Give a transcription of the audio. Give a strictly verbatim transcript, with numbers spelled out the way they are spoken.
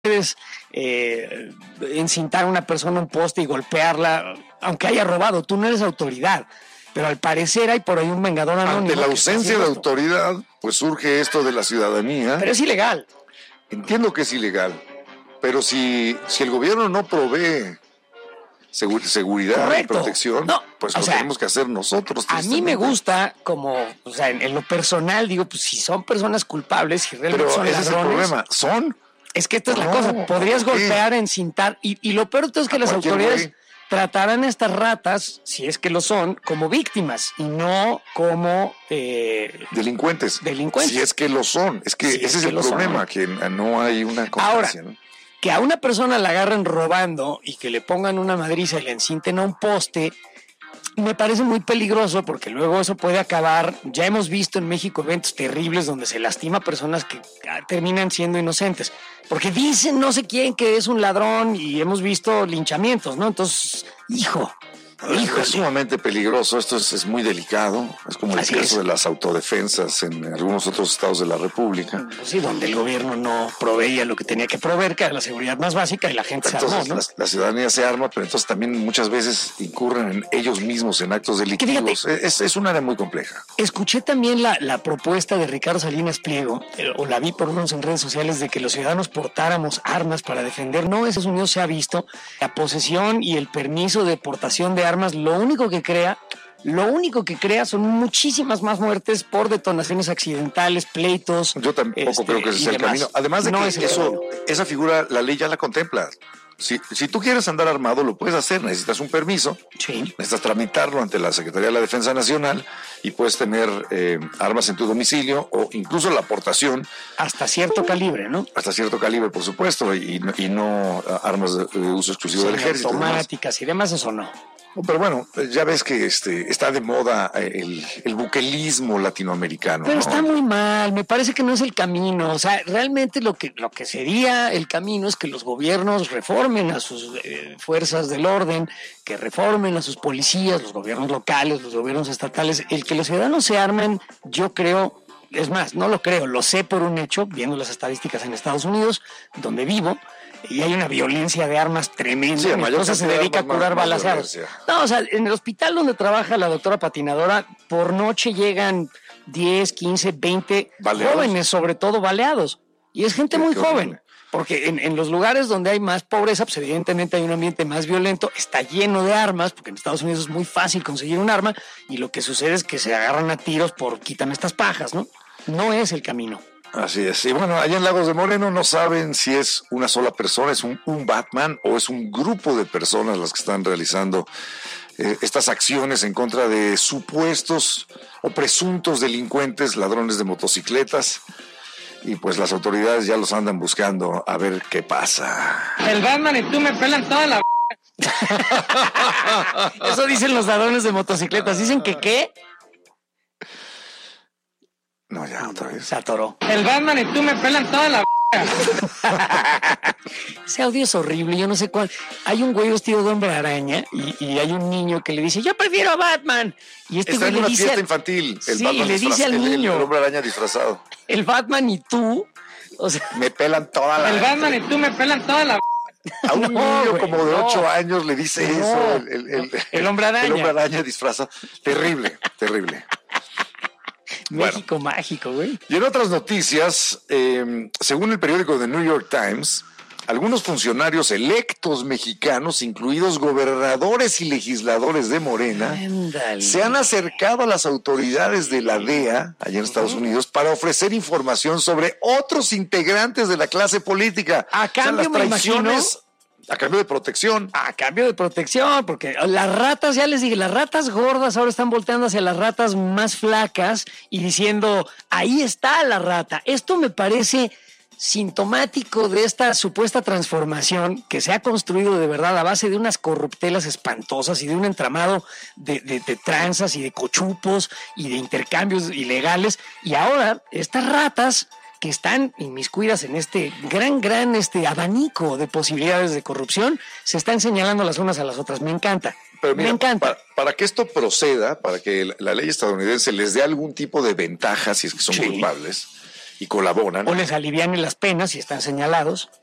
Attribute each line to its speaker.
Speaker 1: puedes eh, encintar a una persona a un poste y golpearla, aunque haya robado. Tú no eres autoridad. Pero al parecer hay por ahí un vengador anónimo.
Speaker 2: Ante la ausencia de autoridad, pues surge esto de la ciudadanía.
Speaker 1: Pero es ilegal.
Speaker 2: Entiendo que es ilegal, pero si, si el gobierno no provee segur, seguridad Correcto. y protección, no, pues lo sea, tenemos que hacer nosotros.
Speaker 1: A mí me gusta, como, o sea, en, en lo personal, digo, pues si son personas culpables, si realmente
Speaker 2: pero
Speaker 1: son
Speaker 2: ese
Speaker 1: ladrones.
Speaker 2: Es el problema, ¿son?
Speaker 1: Es que esta es
Speaker 2: no,
Speaker 1: la cosa, podrías golpear, encintar, y, y lo peor es que las autoridades güey. tratarán a estas ratas, si es que lo son, como víctimas y no como eh,
Speaker 2: delincuentes.
Speaker 1: Delincuentes.
Speaker 2: Si es que lo son. Es que si ese es, es que el problema, son. que no hay una constancia.
Speaker 1: Ahora,
Speaker 2: ¿no?
Speaker 1: que a una persona la agarren robando y que le pongan una madriza y le encinten a un poste, me parece muy peligroso porque luego eso puede acabar. Ya hemos visto en México eventos terribles donde se lastima a personas que terminan siendo inocentes porque dicen no sé quién que es un ladrón y hemos visto linchamientos, ¿no? Entonces, hijo, hijo.
Speaker 2: Es sumamente peligroso, esto es, es muy delicado, es como el Así caso es. de las autodefensas en algunos otros estados de la República.
Speaker 1: Pues sí, donde el gobierno no proveía lo que tenía que proveer, que era la seguridad más básica y la gente
Speaker 2: entonces,
Speaker 1: se armó, ¿no?
Speaker 2: La, la ciudadanía se arma, pero entonces también muchas veces incurren en ellos mismos en actos delictivos. Fíjate, es, es un área muy compleja.
Speaker 1: Escuché también la, la propuesta de Ricardo Salinas Pliego, eh, o la vi por lo menos en redes sociales, de que los ciudadanos portáramos armas para defender. No, en Estados Unidos se ha visto la posesión y el permiso de portación de armas, lo único que crea, lo único que crea son muchísimas más muertes por detonaciones accidentales, pleitos.
Speaker 2: Yo tampoco este, creo que ese sea el camino. Además de no que es eso, esa figura, la ley ya la contempla. Si, si tú quieres andar armado, lo puedes hacer, necesitas un permiso,
Speaker 1: sí.
Speaker 2: necesitas tramitarlo ante la Secretaría de la Defensa Nacional y puedes tener eh, armas en tu domicilio o incluso la aportación.
Speaker 1: Hasta cierto calibre, ¿no?
Speaker 2: Hasta cierto calibre, por supuesto, y, y no armas de, de uso exclusivo sí, del ejército.
Speaker 1: Automáticas y demás, eso no.
Speaker 2: Pero bueno, ya ves que este está de moda el, el buquelismo latinoamericano.
Speaker 1: Pero
Speaker 2: ¿no?
Speaker 1: está muy mal, me parece que no es el camino. O sea, realmente lo que, lo que sería el camino es que los gobiernos reformen a sus eh, fuerzas del orden, que reformen a sus policías, los gobiernos locales, los gobiernos estatales. El que los ciudadanos se armen, yo creo, es más, no lo creo, lo sé por un hecho, viendo las estadísticas en Estados Unidos, donde vivo, y hay una violencia de armas tremenda. Sí, mi esposa se dedica a curar balaceados. No, o sea, en el hospital donde trabaja la doctora patinadora, por noche llegan diez, quince, veinte ¿Baleados? Jóvenes, sobre todo baleados. Y es gente muy joven. Horrible. Porque en, en los lugares donde hay más pobreza, pues evidentemente hay un ambiente más violento, está lleno de armas, porque en Estados Unidos es muy fácil conseguir un arma, y lo que sucede es que se agarran a tiros por quítame estas pajas, ¿no? No es el camino.
Speaker 2: Así es. Y bueno, allá en Lagos de Moreno no saben si es una sola persona, es un, un Batman o es un grupo de personas las que están realizando eh, estas acciones en contra de supuestos o presuntos delincuentes, ladrones de motocicletas. Y pues las autoridades ya los andan buscando a ver qué pasa.
Speaker 1: El Batman y tú me pelan toda la... Eso dicen los ladrones de motocicletas. ¿Dicen que qué?
Speaker 2: No, ya, otra vez.
Speaker 1: Se atoró. El Batman y tú me pelan toda la... Ese audio es horrible, yo no sé cuál. Hay un güey vestido de hombre araña y, y hay un niño que le dice, yo prefiero a Batman. Y este
Speaker 2: Está
Speaker 1: güey
Speaker 2: en una
Speaker 1: le dice...
Speaker 2: fiesta infantil. El
Speaker 1: sí,
Speaker 2: Batman
Speaker 1: le dice al
Speaker 2: el,
Speaker 1: niño.
Speaker 2: El, el hombre araña disfrazado.
Speaker 1: El Batman y tú... O sea,
Speaker 2: me pelan toda la...
Speaker 1: El Batman y tú me pelan toda la...
Speaker 2: A un no, niño
Speaker 1: güey,
Speaker 2: como de
Speaker 1: no.
Speaker 2: ocho años le dice
Speaker 1: no.
Speaker 2: eso. El, el, el,
Speaker 1: el hombre araña.
Speaker 2: El hombre araña disfrazado. Terrible, terrible.
Speaker 1: México bueno, mágico, güey.
Speaker 2: Y en otras noticias, eh, según el periódico The New York Times, algunos funcionarios electos mexicanos, incluidos gobernadores y legisladores de Morena,
Speaker 1: Ándale.
Speaker 2: se han acercado a las autoridades de la D E A, allá en Estados Unidos, para ofrecer información sobre otros integrantes de la clase política.
Speaker 1: A cambio,
Speaker 2: o sea, las
Speaker 1: me imagino...
Speaker 2: A cambio de protección.
Speaker 1: A cambio de protección, porque las ratas, ya les dije, las ratas gordas ahora están volteando hacia las ratas más flacas y diciendo, ahí está la rata. Esto me parece sintomático de esta supuesta transformación que se ha construido de verdad a base de unas corruptelas espantosas y de un entramado de, de, de tranzas y de cochupos y de intercambios ilegales. Y ahora estas ratas que están inmiscuidas en este gran, gran este abanico de posibilidades de corrupción, se están señalando las unas a las otras. Me encanta.
Speaker 2: Pero mira,
Speaker 1: me encanta.
Speaker 2: Para, para que esto proceda, para que la ley estadounidense les dé algún tipo de ventaja si es que son
Speaker 1: sí.
Speaker 2: culpables y colaboran.
Speaker 1: O les aliviane las penas si están señalados.